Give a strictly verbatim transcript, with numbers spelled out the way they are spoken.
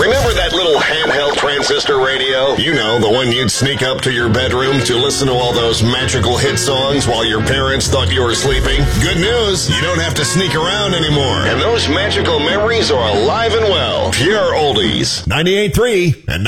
Remember that little handheld transistor radio? You know, the one you'd sneak up to your bedroom to listen to all those magical hit songs while your parents thought you were sleeping? Good news, you don't have to sneak around anymore. And those magical memories are alive and well. Pure oldies. ninety-eight point three and